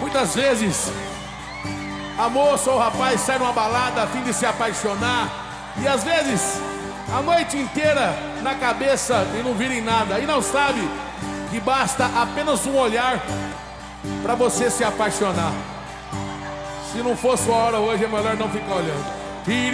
Muitas vezes a moça ou o rapaz sai numa balada a fim de se apaixonar, e às vezes a noite inteira na cabeça e não vira em nada, e não sabe que basta apenas um olhar para você se apaixonar. Se não for sua hora hoje, é melhor não ficar olhando.